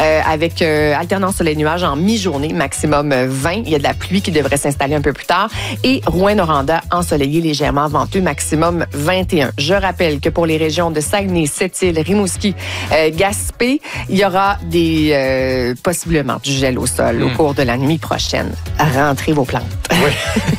avec alternance soleil-nuage en mi-journée, maximum 20. Il y a de la pluie qui devrait s'installer un peu plus tard. Et Rouyn-Noranda, ensoleillé, légèrement venteux, maximum 21. Je rappelle que pour les régions de Saguenay, Sept-Îles, Rimouski, Gaspé, il y aura possiblement du gel au sol au cours de la nuit prochaine. Rentrez vos plantes. Oui.